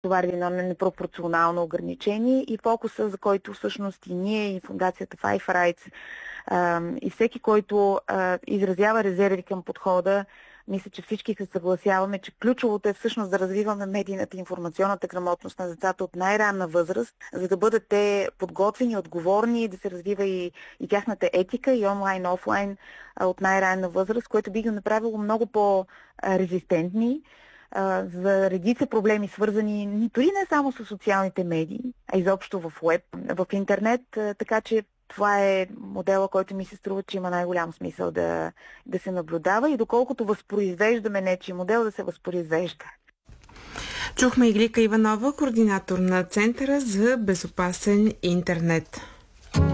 товарили на непропорционално ограничение и фокуса, за който всъщност и ние, и фундацията Five Rights, и всеки, който изразява резерви към подхода, мисля, че всички се съгласяваме, че ключовото е всъщност да развиваме медийната и информационната грамотност на децата от най-ранна възраст, за да бъдат те подготвени, отговорни, да се развива и тяхната етика, и онлайн, офлайн от най-ранна възраст, което би ги направило много по-резистентни за редица проблеми, свързани дори не само с социалните медии, а изобщо в уеб, в интернет, така че това е модела, който ми се струва, че има най-голям смисъл да се наблюдава и доколкото възпроизвеждаме нечи модел, да се възпроизвежда. Чухме Иглика Иванова, координатор на Центъра за безопасен интернет.